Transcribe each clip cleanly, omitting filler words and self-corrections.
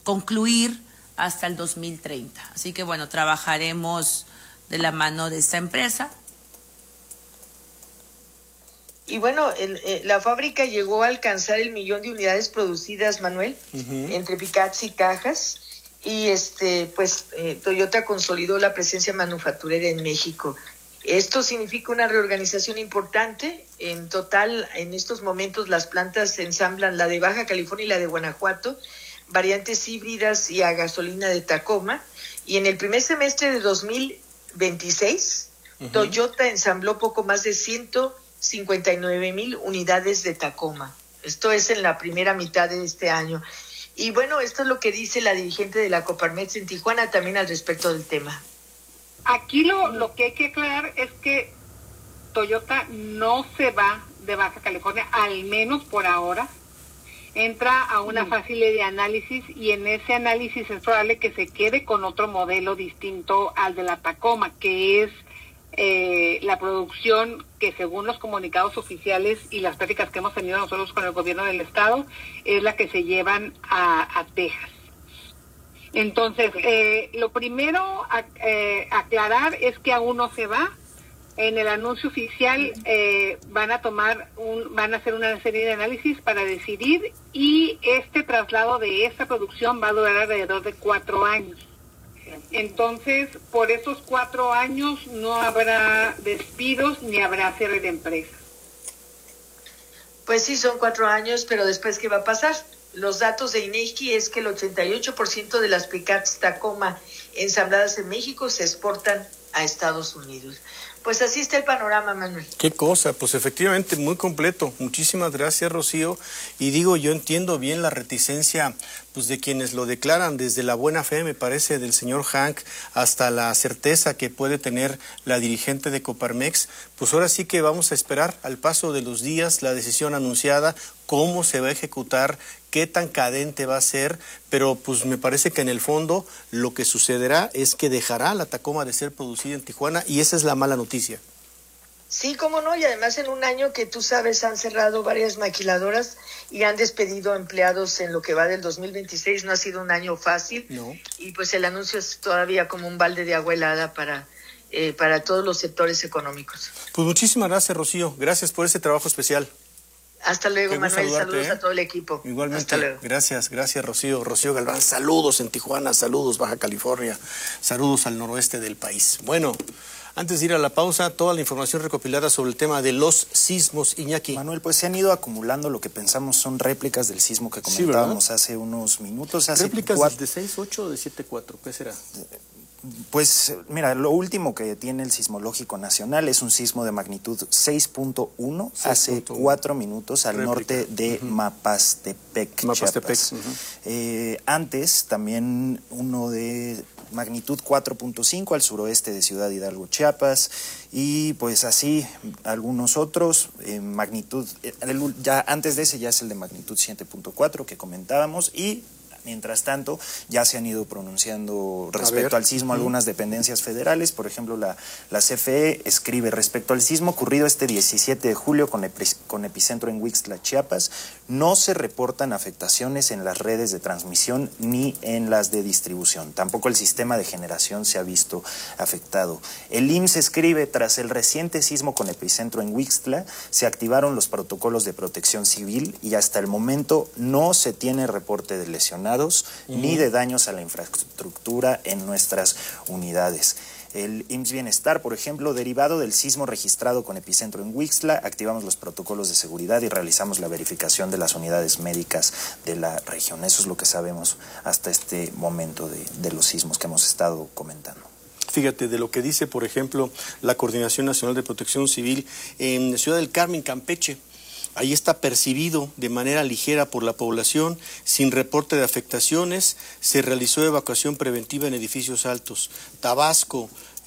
concluir hasta el 2030. Así que bueno, trabajaremos de la mano de esta empresa. Y bueno, la fábrica llegó a alcanzar el 1,000,000 de unidades producidas, Manuel, entre pickats y cajas. Y Toyota consolidó la presencia manufacturera en México. Esto significa una reorganización importante. En total, en estos momentos las plantas ensamblan la de Baja California y la de Guanajuato, variantes híbridas y a gasolina de Tacoma. Y en el primer semestre de 2026, Toyota ensambló poco más de 159,000 unidades de Tacoma. Esto es en la primera mitad de este año. Y bueno, esto es lo que dice la dirigente de la Coparmex en Tijuana también al respecto del tema. Aquí lo que hay que aclarar es que Toyota no se va de Baja California, al menos por ahora. Entra a una fase de análisis y en ese análisis es probable que se quede con otro modelo distinto al de la Tacoma, que es la producción que según los comunicados oficiales y las pláticas que hemos tenido nosotros con el gobierno del estado, es la que se llevan a Texas. Entonces, lo primero a aclarar es que aún no se va. En el anuncio oficial van a hacer una serie de análisis para decidir, y este traslado de esta producción va a durar alrededor de 4 años. Entonces, por esos 4 años no habrá despidos ni habrá cierre de empresas. Pues sí, son 4 años, pero después, ¿qué va a pasar? Los datos de INEGI es que el 88% de las pickats Tacoma ensambladas en México se exportan a Estados Unidos. Pues así está el panorama, Manuel. Qué cosa, pues efectivamente muy completo. Muchísimas gracias, Rocío. Y digo, yo entiendo bien la reticencia pues de quienes lo declaran, desde la buena fe, me parece, del señor Hank, hasta la certeza que puede tener la dirigente de Coparmex. Pues ahora sí que vamos a esperar al paso de los días la decisión anunciada, cómo se va a ejecutar, qué tan cadente va a ser, pero pues me parece que en el fondo lo que sucederá es que dejará la Tacoma de ser producida en Tijuana, y esa es la mala noticia. Sí, cómo no, y además en un año que tú sabes han cerrado varias maquiladoras y han despedido empleados en lo que va del 2026, no ha sido un año fácil, no. Y pues el anuncio es todavía como un balde de agua helada para todos los sectores económicos. Pues muchísimas gracias, Rocío, gracias por ese trabajo especial. Hasta luego, Manuel, saludos a todo el equipo. Igualmente, hasta luego. Gracias, Rocío. Rocío Galván, saludos en Tijuana, saludos Baja California, saludos al noroeste del país. Bueno, antes de ir a la pausa, toda la información recopilada sobre el tema de los sismos, Iñaki. Manuel, pues se han ido acumulando, lo que pensamos son réplicas del sismo que comentábamos hace unos minutos. ¿Réplicas de 6.8 o de 7.4? ¿Qué será? Pues mira, lo último que tiene el Sismológico Nacional es un sismo de magnitud 6.1 hace 4 minutos al norte de Mapastepec, Chiapas. Antes también uno de magnitud 4.5 al suroeste de Ciudad Hidalgo, Chiapas, y pues así algunos otros, magnitud, ya antes de ese ya es el de magnitud 7.4 que comentábamos, y mientras tanto, ya se han ido pronunciando respecto al sismo algunas dependencias federales. Por ejemplo, la CFE escribe: respecto al sismo ocurrido este 17 de julio con epicentro en Huixtla, Chiapas, no se reportan afectaciones en las redes de transmisión ni en las de distribución. Tampoco el sistema de generación se ha visto afectado. El IMSS escribe: tras el reciente sismo con epicentro en Huixtla, se activaron los protocolos de protección civil y hasta el momento no se tiene reporte de lesionados ni de daños a la infraestructura en nuestras unidades. El IMSS Bienestar, por ejemplo, derivado del sismo registrado con epicentro en Huixtla, activamos los protocolos de seguridad y realizamos la verificación de las unidades médicas de la región. Eso es lo que sabemos hasta este momento de los sismos que hemos estado comentando. Fíjate, de lo que dice, por ejemplo, la Coordinación Nacional de Protección Civil en Ciudad del Carmen, Campeche. Ahí está percibido de manera ligera por la población, sin reporte de afectaciones. Se realizó evacuación preventiva en edificios altos. Tabasco,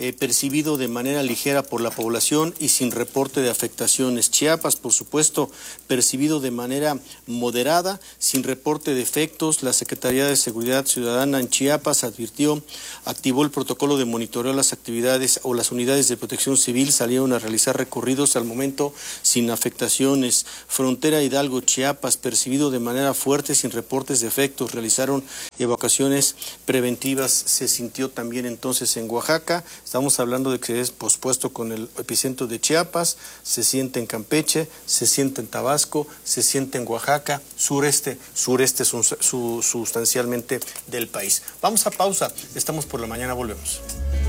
percibido de manera ligera por la población y sin reporte de afectaciones. Chiapas, por supuesto, percibido de manera moderada, sin reporte de efectos. La Secretaría de Seguridad Ciudadana en Chiapas activó el protocolo de monitoreo. Las actividades o las unidades de protección civil salieron a realizar recorridos al momento sin afectaciones. Frontera Hidalgo, Chiapas, percibido de manera fuerte, sin reportes de efectos. Realizaron evacuaciones preventivas. Se sintió también entonces en Oaxaca. Estamos hablando de que es pospuesto con el epicentro de Chiapas, se siente en Campeche, se siente en Tabasco, se siente en Oaxaca, sureste sustancialmente del país. Vamos a pausa, estamos por la mañana, volvemos.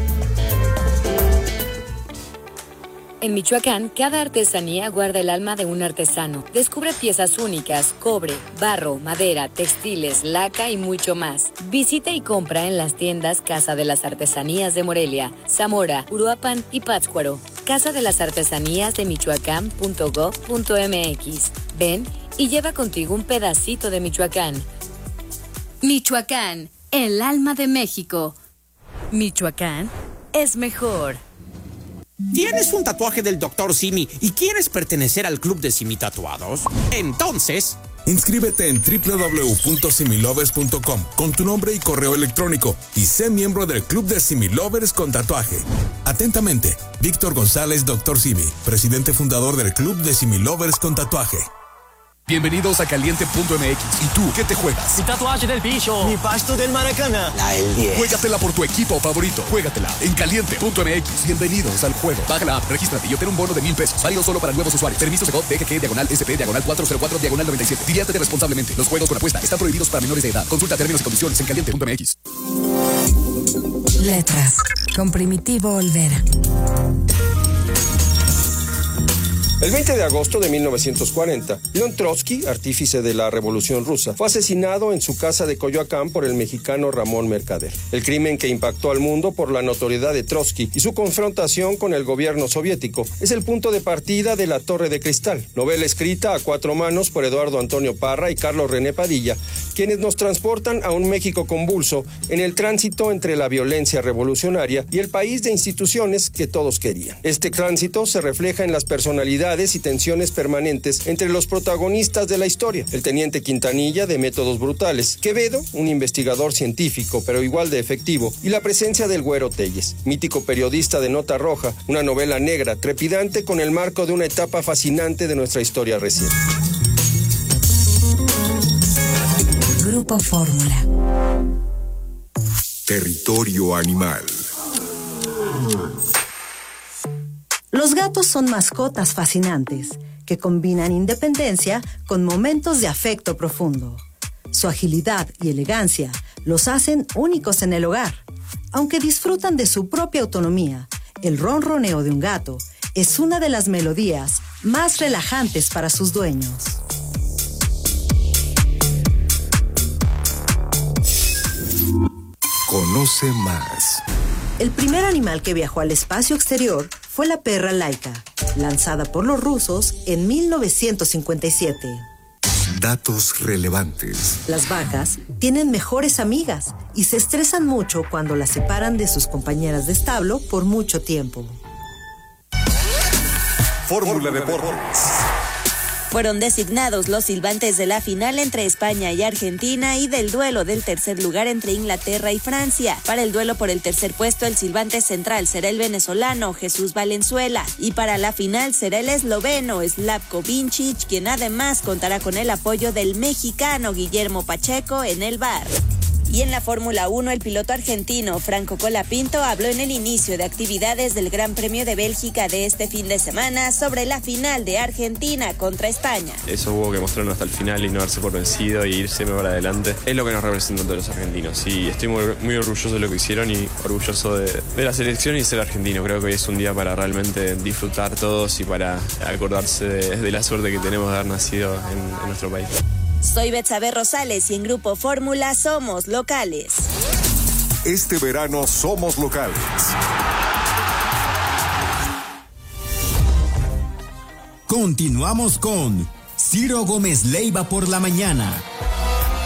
En Michoacán, cada artesanía guarda el alma de un artesano. Descubre piezas únicas, cobre, barro, madera, textiles, laca y mucho más. Visita y compra en las tiendas Casa de las Artesanías de Morelia, Zamora, Uruapan y Pátzcuaro. Casa de las Artesanías de Michoacán.gov.mx. Ven y lleva contigo un pedacito de Michoacán. Michoacán, el alma de México. Michoacán es mejor. ¿Tienes un tatuaje del Dr. Simi y quieres pertenecer al club de Simi Tatuados? Entonces, inscríbete en www.similovers.com con tu nombre y correo electrónico y sé miembro del club de Simi Lovers con tatuaje. Atentamente, Víctor González, Dr. Simi, presidente fundador del club de Simi Lovers con tatuaje. Bienvenidos a Caliente.mx. ¿Y tú qué te juegas? Mi tatuaje del bicho. Mi pasto del Maracaná. La del 10. Juégatela por tu equipo favorito. Juégatela en Caliente.mx. Bienvenidos al juego. Baja la app, regístrate y obtén un bono de $1,000. Válido solo para nuevos usuarios. Permiso de DGG/SP/404/97. Diviértete responsablemente. Los juegos con apuesta están prohibidos para menores de edad. Consulta términos y condiciones en Caliente.mx. Letras con Primitivo Olvera. El 20 de agosto de 1940, León Trotsky, artífice de la Revolución Rusa, fue asesinado en su casa de Coyoacán por el mexicano Ramón Mercader. El crimen que impactó al mundo por la notoriedad de Trotsky y su confrontación con el gobierno soviético es el punto de partida de La Torre de Cristal, novela escrita a 4 manos por Eduardo Antonio Parra y Carlos René Padilla, quienes nos transportan a un México convulso en el tránsito entre la violencia revolucionaria y el país de instituciones que todos querían. Este tránsito se refleja en las personalidades y tensiones permanentes entre los protagonistas de la historia. El teniente Quintanilla, de métodos brutales; Quevedo, un investigador científico pero igual de efectivo; y la presencia del Güero Telles, mítico periodista de Nota Roja, una novela negra, trepidante con el marco de una etapa fascinante de nuestra historia reciente. Grupo Fórmula. Territorio Animal. Los gatos son mascotas fascinantes que combinan independencia con momentos de afecto profundo. Su agilidad y elegancia los hacen únicos en el hogar. Aunque disfrutan de su propia autonomía, el ronroneo de un gato es una de las melodías más relajantes para sus dueños. Conoce más. El primer animal que viajó al espacio exterior fue la perra Laika, lanzada por los rusos en 1957. Datos relevantes. Las vacas tienen mejores amigas y se estresan mucho cuando las separan de sus compañeras de establo por mucho tiempo. Fórmula Deportes. Fueron designados los silbantes de la final entre España y Argentina y del duelo del tercer lugar entre Inglaterra y Francia. Para el duelo por el tercer puesto, el silbante central será el venezolano Jesús Valenzuela y para la final será el esloveno Slavko Vincic, quien además contará con el apoyo del mexicano Guillermo Pacheco en el VAR. Y en la Fórmula 1, el piloto argentino Franco Colapinto habló en el inicio de actividades del Gran Premio de Bélgica de este fin de semana sobre la final de Argentina contra España. Eso hubo que mostrarnos hasta el final y no darse por vencido y irse para adelante. Es lo que nos representa a todos los argentinos y estoy muy orgulloso de lo que hicieron y orgulloso de la selección y ser argentino. Creo que hoy es un día para realmente disfrutar todos y para acordarse de la suerte que tenemos de haber nacido en nuestro país. Soy Betsabe Rosales y en Grupo Fórmula somos locales. Este verano somos locales. Continuamos con Ciro Gómez Leiva por la mañana.